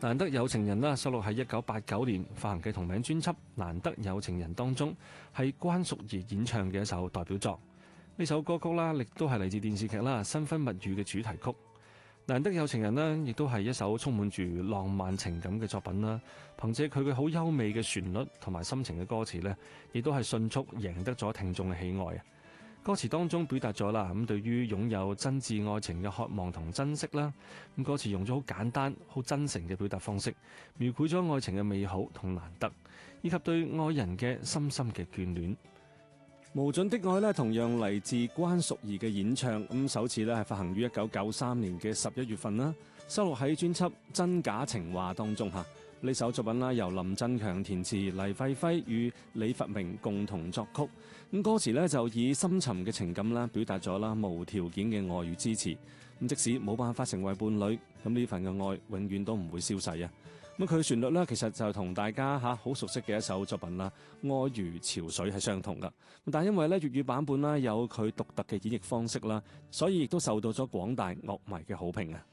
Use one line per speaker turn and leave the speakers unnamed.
難得有情人啦，收錄喺1989年發行嘅同名專輯《難得有情人》當中，係關淑怡演唱嘅一首代表作。呢首歌曲啦，亦都係嚟自電視劇啦《新婚蜜語》嘅主題曲。難得有情人呢，亦都係一首充滿住浪漫情感嘅作品啦。憑借佢嘅好優美嘅旋律同埋深情嘅歌詞呢，亦都係迅速贏得咗聽眾嘅喜愛啊！歌詞當中表達咗啦，咁對於擁有真摯愛情嘅渴望同珍惜啦。咁歌詞用咗好簡單、好真誠嘅表達方式，描繪咗愛情嘅美好同難得，以及對愛人嘅深深嘅眷戀。無盡的愛咧，同樣嚟自關淑怡嘅演唱。咁首次咧係發行於1993年嘅11月份啦，收錄喺專輯《真假情話》當中嚇。呢首作品啦，由林振強填詞，黎費輝與李佛明共同作曲。咁歌詞咧就以深沉嘅情感啦，表達咗啦無條件嘅愛與支持。咁即使冇辦法成為伴侶，咁呢份嘅愛永遠都唔會消逝啊！咁佢嘅旋律咧，其實就同大家好熟悉嘅一首作品啦，《愛如潮水》係相同噶。但係因為咧粵語版本啦有佢獨特嘅演繹方式啦，所以亦都受到咗廣大樂迷嘅好評啊！